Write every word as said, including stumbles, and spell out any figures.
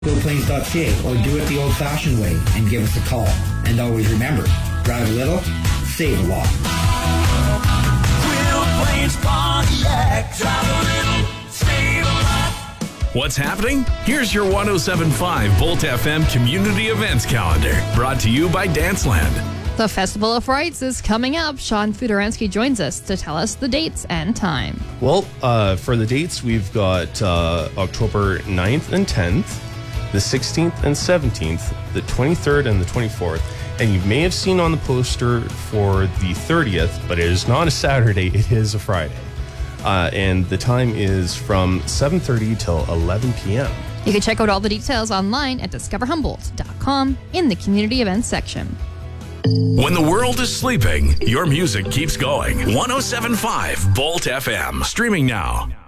Plains dot C A or do it the old-fashioned way and give us a call. And always remember, drive a little, save a lot. Quill Plains Pontiac, drive a little, save a lot. What's happening? Here's your one oh seven point five Volt F M community events calendar, brought to you by Danceland. The Festival of Frights is coming up. Sean Fudaransky joins us to tell us the dates and time. Well, uh, for the dates, we've got uh, October ninth and tenth, the sixteenth and seventeenth, the twenty-third and the twenty-fourth. And you may have seen on the poster for the thirtieth, but it is not a Saturday, it is a Friday. Uh, and the time is from seven thirty till eleven p.m. You can check out all the details online at discover humboldt dot com in the community events section. When the world is sleeping, your music keeps going. one oh seven point five Volt F M. Streaming now.